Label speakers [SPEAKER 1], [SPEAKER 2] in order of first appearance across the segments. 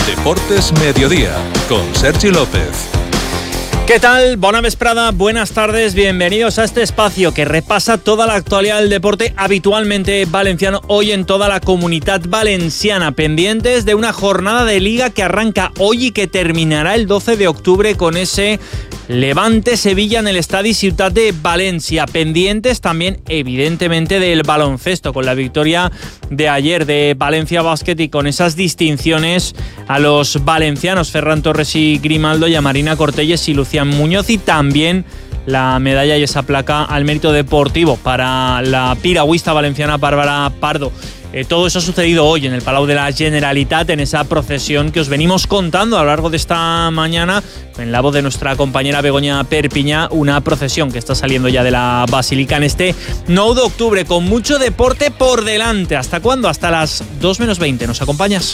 [SPEAKER 1] Deportes Mediodía, con Sergi López.
[SPEAKER 2] ¿Qué tal? Bona vesprada, buenas tardes, bienvenidos a este espacio que repasa toda la actualidad del deporte habitualmente valenciano hoy en toda la Comunitat Valenciana, pendientes de una jornada de liga que arranca hoy y que terminará el 12 de octubre con ese Levante-Sevilla en el Estadi Ciutat de Valencia, pendientes también evidentemente del baloncesto con la victoria de ayer de Valencia Basket y con esas distinciones a los valencianos Ferran Torres y Grimaldo y a Marina Cortelles y Lucía Muñoz, y también la medalla y esa placa al mérito deportivo para la piragüista valenciana Bárbara Pardo. Todo eso ha sucedido hoy en el Palau de la Generalitat, en esa procesión que os venimos contando a lo largo de esta mañana, en la voz de nuestra compañera Begoña Perpiñá, una procesión que está saliendo ya de la Basílica en este 9 de octubre, con mucho deporte por delante. ¿Hasta cuándo? Hasta las 2 menos 20. ¿Nos acompañas?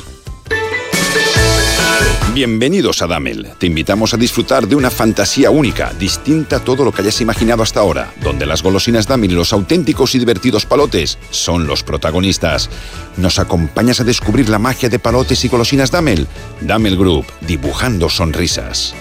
[SPEAKER 3] Bienvenidos a Damel. Te invitamos a disfrutar de una fantasía única, distinta a todo lo que hayas imaginado hasta ahora, donde las golosinas Damel y los auténticos y divertidos palotes son los protagonistas. ¿Nos acompañas a descubrir la magia de palotes y golosinas Damel? Damel Group, dibujando sonrisas.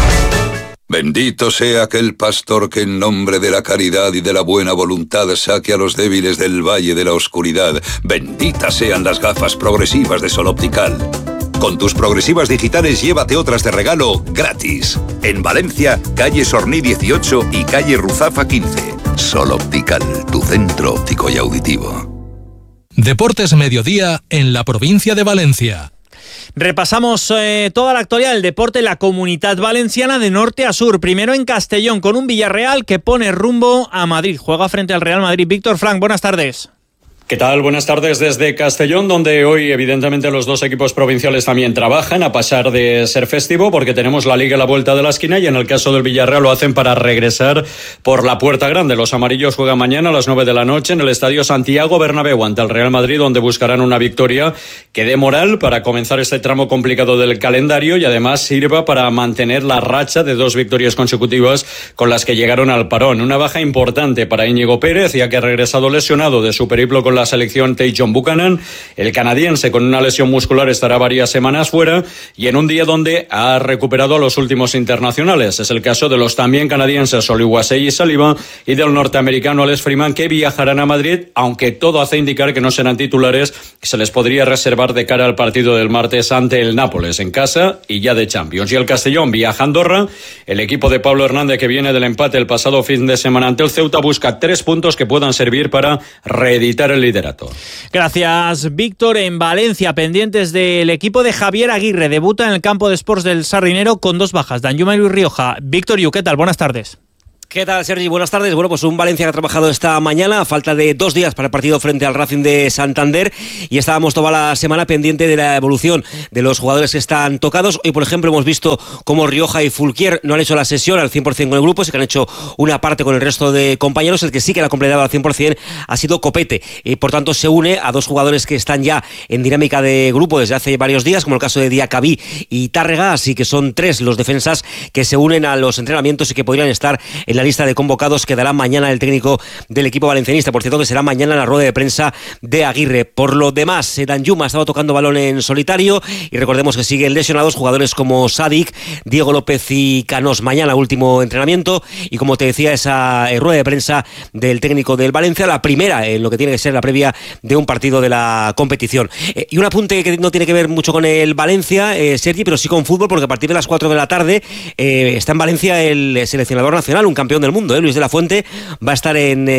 [SPEAKER 4] Bendito sea aquel pastor que en nombre de la caridad y de la buena voluntad saque a los débiles del valle de la oscuridad. Benditas sean las gafas progresivas de Sol Optical. Con tus progresivas digitales llévate otras de regalo gratis. En Valencia, calle Sorní 18 y calle Ruzafa 15. Sol Optical, tu centro óptico y auditivo.
[SPEAKER 1] Deportes Mediodía en la provincia de Valencia.
[SPEAKER 2] Repasamos toda la actualidad del deporte en la Comunitat Valenciana de norte a sur. Primero en Castellón con un Villarreal que pone rumbo a Madrid. Juega frente al Real Madrid. Víctor Frank, buenas tardes.
[SPEAKER 5] ¿Qué tal? Buenas tardes desde Castellón, donde hoy evidentemente los dos equipos provinciales también trabajan a pasar de ser festivo, porque tenemos la Liga a la vuelta de la esquina y en el caso del Villarreal lo hacen para regresar por la puerta grande. Los amarillos juegan mañana a las 9 de la noche en el Estadio Santiago Bernabéu ante el Real Madrid, donde buscarán una victoria que dé moral para comenzar este tramo complicado del calendario y además sirva para mantener la racha de 2 victorias consecutivas con las que llegaron al parón. Una baja importante para Íñigo Pérez, ya que ha regresado lesionado de su periplo con la selección Tajon Buchanan. El canadiense con una lesión muscular estará varias semanas fuera y en un día donde ha recuperado a los últimos internacionales. Es el caso de los también canadienses Oluwaseyi y Saliba y del norteamericano Alex Freeman, que viajarán a Madrid, aunque todo hace indicar que no serán titulares, que se les podría reservar de cara al partido del martes ante el Nápoles en casa y ya de Champions. Y el Castellón viaja a Andorra. El equipo de Pablo Hernández, que viene del empate el pasado fin de semana ante el Ceuta, busca 3 puntos que puedan servir para reeditar el liderato.
[SPEAKER 2] Gracias, Víctor. En Valencia, pendientes del equipo de Javier Aguirre, debuta en el campo de Sports del Sardinero con 2 bajas, Danjuma y Luis Rioja. Víctor, ¿qué tal? Buenas tardes.
[SPEAKER 6] ¿Qué tal, Sergi? Buenas tardes. Bueno, pues un Valencia que ha trabajado esta mañana a falta de 2 días para el partido frente al Racing de Santander, y estábamos toda la semana pendiente de la evolución de los jugadores que están tocados. Hoy, por ejemplo, hemos visto cómo Rioja y Fulquier no han hecho la sesión al 100% con el grupo, sí que han hecho una parte con el resto de compañeros. El que sí que la ha completado al 100% ha sido Copete, y por tanto se une a 2 jugadores que están ya en dinámica de grupo desde hace varios días, como el caso de Diacabí y Tárrega, así que son 3 los defensas que se unen a los entrenamientos y que podrían estar en la lista de convocados que dará mañana el técnico del equipo valencianista. Por cierto, que será mañana en la rueda de prensa de Aguirre. Por lo demás, Danjuma ha estado tocando balón en solitario y recordemos que siguen lesionados jugadores como Sadik, Diego López y Canós. Mañana último entrenamiento y, como te decía, esa rueda de prensa del técnico del Valencia, la primera en lo que tiene que ser la previa de un partido de la competición. Y un apunte que no tiene que ver mucho con el Valencia, Sergi, pero sí con fútbol, porque a partir de las 4 de la tarde está en Valencia el seleccionador nacional, un campeón del mundo, Luis de la Fuente. Va a estar en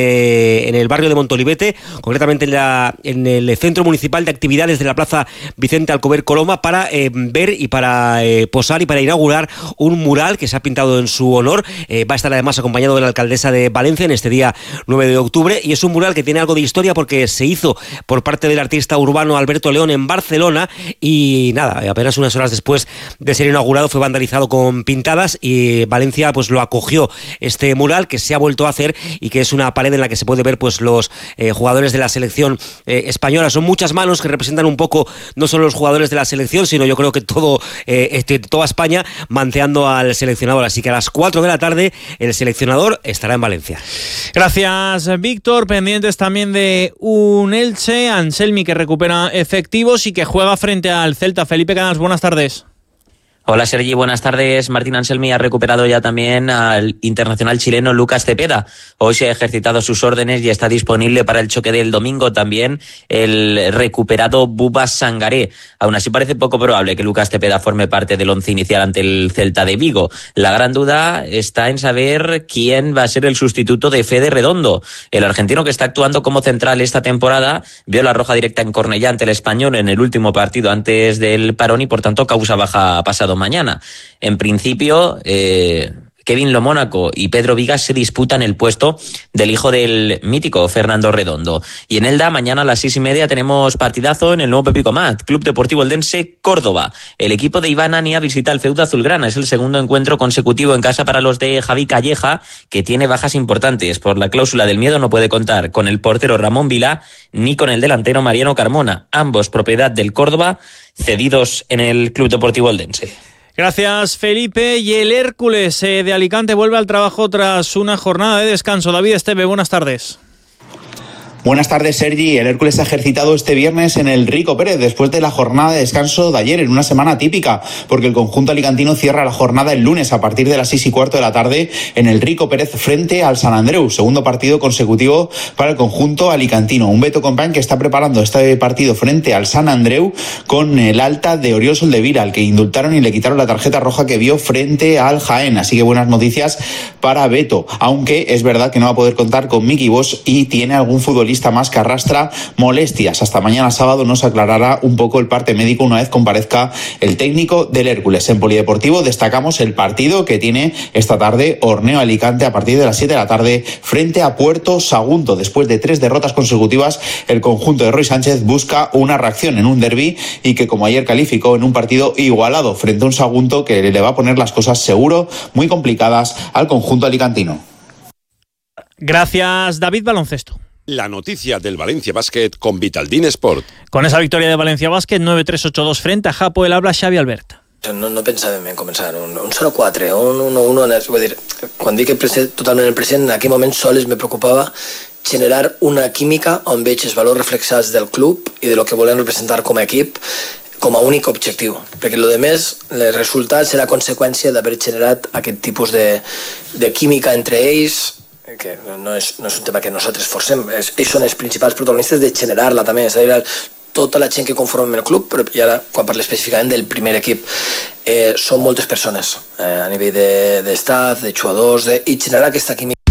[SPEAKER 6] el barrio de Montolivete, concretamente en el Centro Municipal de Actividades de la Plaza Vicente Alcover Coloma, para ver y para posar y para inaugurar un mural que se ha pintado en su honor. Va a estar además acompañado de la alcaldesa de Valencia en este día 9 de octubre, y es un mural que tiene algo de historia porque se hizo por parte del artista urbano Alberto León en Barcelona, y nada, apenas unas horas después de ser inaugurado fue vandalizado con pintadas, y Valencia pues lo acogió este mural que se ha vuelto a hacer y que es una pared en la que se puede ver pues los jugadores de la selección española. Son muchas manos que representan un poco no solo los jugadores de la selección, sino yo creo que toda España manteando al seleccionador. Así que a las 4 de la tarde el seleccionador estará en Valencia.
[SPEAKER 2] Gracias, Víctor. Pendientes también de un Elche, Anselmi, que recupera efectivos y que juega frente al Celta. Felipe Canals, buenas tardes.
[SPEAKER 7] Hola Sergi, buenas tardes. Martín Anselmi ha recuperado ya también al internacional chileno Lucas Cepeda. Hoy se ha ejercitado sus órdenes y está disponible para el choque del domingo también el recuperado Bouba Sangaré. Aún así parece poco probable que Lucas Cepeda forme parte del once inicial ante el Celta de Vigo. La gran duda está en saber quién va a ser el sustituto de Fede Redondo. El argentino, que está actuando como central esta temporada, vio la roja directa en Cornellá ante el Español en el último partido antes del parón y por tanto causa baja pasado mañana. En principio, Kevin Lomónaco y Pedro Vigas se disputan el puesto del hijo del mítico Fernando Redondo. Y en Elda, mañana a las 6:30 tenemos partidazo en el nuevo Pepico Mat, Club Deportivo Eldense Córdoba. El equipo de Iván Ania visita el feudo azulgrana. Es el segundo encuentro consecutivo en casa para los de Javi Calleja, que tiene bajas importantes. Por la cláusula del miedo no puede contar con el portero Ramón Vilá ni con el delantero Mariano Carmona, ambos propiedad del Córdoba, cedidos en el Club Deportivo Eldense.
[SPEAKER 2] Gracias, Felipe. Y el Hércules de Alicante vuelve al trabajo tras una jornada de descanso. David Esteve, buenas tardes.
[SPEAKER 8] Buenas tardes, Sergi. El Hércules se ha ejercitado este viernes en el Rico Pérez después de la jornada de descanso de ayer, en una semana típica, porque el conjunto alicantino cierra la jornada el lunes a partir de las 6:15 de la tarde en el Rico Pérez frente al Sant Andreu, segundo partido consecutivo para el conjunto alicantino. Un Beto Company que está preparando este partido frente al Sant Andreu con el alta de Oriol Soldevila, al que indultaron y le quitaron la tarjeta roja que vio frente al Jaén. Así que buenas noticias para Beto, aunque es verdad que no va a poder contar con Miki Bosch y tiene algún futbolista más que arrastra molestias. Hasta mañana sábado nos aclarará un poco el parte médico una vez comparezca el técnico del Hércules. En Polideportivo destacamos el partido que tiene esta tarde Orneo Alicante a partir de las 7 de la tarde frente a Puerto Sagunto. Después de 3 derrotas consecutivas, el conjunto de Roy Sánchez busca una reacción en un derbi y que, como ayer calificó, en un partido igualado frente a un Sagunto que le va a poner las cosas seguro muy complicadas al conjunto alicantino.
[SPEAKER 2] Gracias, David. Baloncesto.
[SPEAKER 9] La noticia del Valencia Basket con Vitaldin Sport.
[SPEAKER 2] Con esa victòria de Valencia Basket, 9-3-8-2 frente a Hapoel, habla Xavi Albert.
[SPEAKER 10] No pensàvem en començar un 0-4 o un 1-1, vull dir, quan dic totalment el present, en aquell moment sols me preocupava generar una química on veig els valors reflexats del club i de lo que volem representar com a equip com a únic objectiu, perquè el de més, el resultat serà conseqüència d'haver generat aquest tipus de química entre ells, que no és un tema que nosaltres forcem, ells són els principals protagonistes de generar-la també, és a dir, tota la gent que conformen el club, però i ara, quan parlo específicament del primer equip, són moltes persones a nivell d'estat, de jugadors, i generar aquesta química